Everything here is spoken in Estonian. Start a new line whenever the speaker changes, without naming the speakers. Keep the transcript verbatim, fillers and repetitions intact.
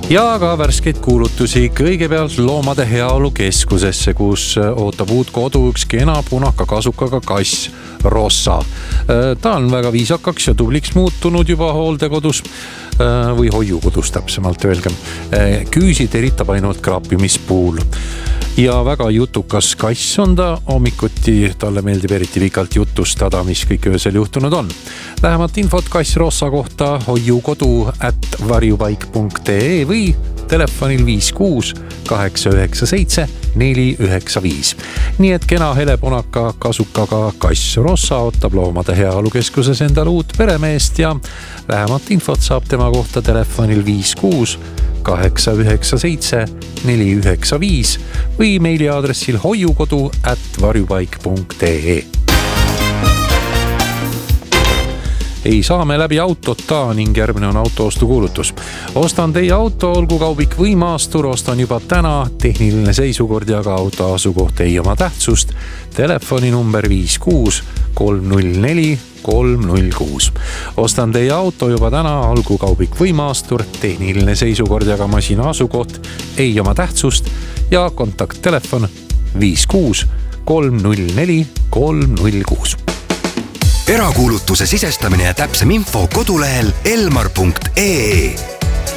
ja ka värskeid kuulutusi kõigepealt Loomade Heaolu Keskusesse, kus ootab uut kodu üks kena punaka kasukaga kass Rossa. Ta on väga viisakaks ja tubliks muutunud juba hooldekodus või hoiukodus täpsemalt öelgem. Küüsid eritab ainult kraapimispuul. Ja väga jutukas kass on ta, hommikuti talle meeldib eriti pikalt jutustada, mis kõik öösel juhtunud on. Lähemat infot kass Rossa kohta hoiukodu at varjupaik punkt ee või telefonil viis kuus kaheksa üheksa seitse neli üheksa viis. Nii et kena helepunaka kasukaga kass Rossa ootab Loomade Heaolu Keskuses endale uut peremeest ja lähemat infot saab tema kohta telefonil viis kuus kaheksa üheksa seitse neli üheksa viis või meiliaadressil hoiukodu at varjupaik punkt ee. Ei saame läbi autota ning järgmine on autoostu kuulutus. Ostan teie auto, olgu kaubik või maastur, ostan juba täna, tehniline seisukord ja ka auto asukoht ei oma tähtsust. Telefoni number viis kuus kolm null neli kolm null kuus. Ostan teie auto juba täna, olgu kaubik või maastur, tehniline seisukord ja ka masina asukoht ei oma tähtsust ja kontakttelefon viis kuus kolm null neli kolm null kuus.
Erakuulutuse sisestamine ja täpsem info kodulehel elmar punkt ee.